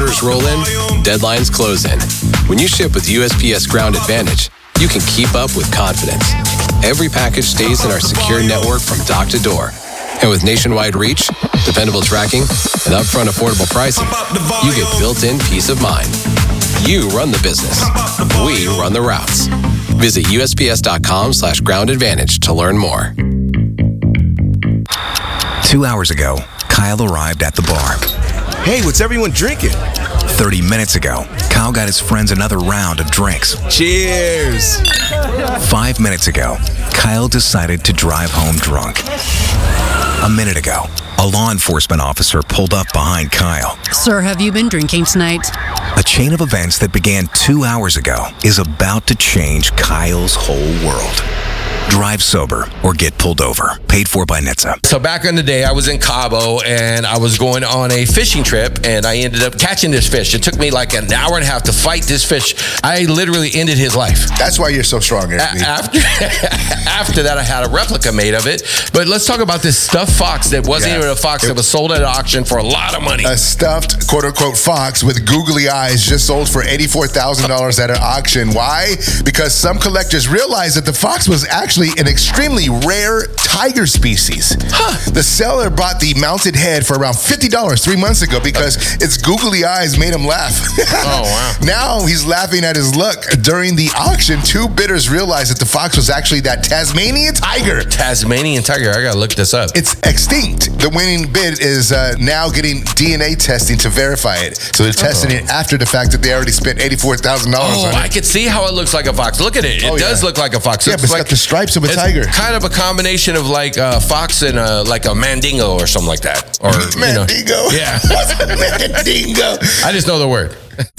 Orders roll in, deadlines close in. When you ship with USPS Ground Advantage, you can keep up with confidence. Every package stays in our secure network from dock to door. And with nationwide reach, dependable tracking, and upfront affordable pricing, you get built-in peace of mind. You run the business. We run the routes. Visit USPS.com/Ground Advantage to learn more. 2 hours ago, Kyle arrived at the bar. Hey, what's everyone drinking? 30 minutes ago, Kyle got his friends another round of drinks. Cheers! 5 minutes ago, Kyle decided to drive home drunk. A minute ago, a law enforcement officer pulled up behind Kyle. Sir, have you been drinking tonight? A chain of events that began 2 hours ago is about to change Kyle's whole world. Drive sober or get pulled over. Paid for by NHTSA. So back in the day, I was in Cabo and I was going on a fishing trip and I ended up catching this fish. It took me like an hour and a half to fight this fish. I literally ended his life. That's why you're so strong, Anthony. After that, I had a replica made of it. But let's talk about this stuffed fox that wasn't even a fox that was sold at auction for a lot of money. A stuffed, quote-unquote, fox with googly eyes just sold for $84,000 at an auction. Why? Because some collectors realized that the fox was actually an extremely rare tiger species. The seller bought the mounted head for around $50 3 months ago because its googly eyes made him laugh. Oh, wow. Now he's laughing at his luck. During the auction, two bidders realized that the fox was actually that Tasmanian tiger. Tasmanian tiger. I gotta look this up. It's extinct. The winning bid is now getting DNA testing to verify it. So they're testing it after the fact that they already spent $84,000 on it. I could see how it looks like a fox. Look at it. It does look like a fox. Yeah, but it's got the stripes of a tiger. Kind of a combination of like a fox and like a mandingo or something like that. Or Mandingo? Yeah. Mandingo. I just know the word.